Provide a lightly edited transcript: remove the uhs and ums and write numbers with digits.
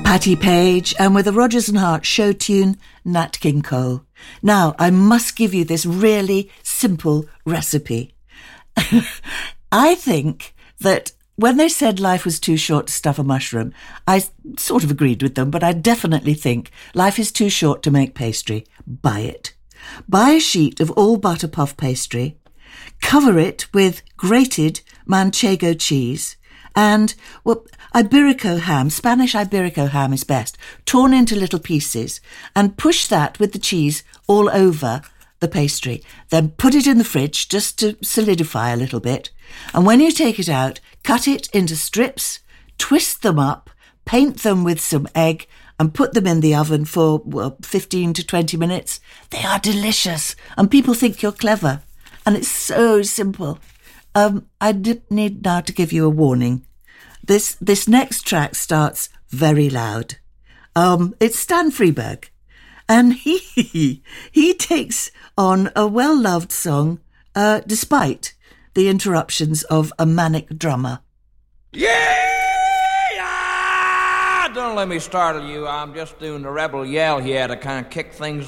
Patti Page, and with a Rodgers and Hart show tune, Nat King Cole. Now, I must give you this really simple recipe. I think that when they said life was too short to stuff a mushroom, I sort of agreed with them, but I definitely think life is too short to make pastry. Buy it. Buy a sheet of all butter puff pastry, cover it with grated manchego cheese, and, well, Iberico ham, Spanish Iberico ham is best, torn into little pieces, and push that with the cheese all over the pastry. Then put it in the fridge just to solidify a little bit. And when you take it out, cut it into strips, twist them up, paint them with some egg, and put them in the oven for 15 to 20 minutes. They are delicious, and people think you're clever. And it's so simple. I need now to give you a warning. This next track starts very loud. It's Stan Freberg, and he takes on a well-loved song despite the interruptions of a manic drummer. Yeah! Don't let me startle you. I'm just doing the rebel yell here to kind of kick things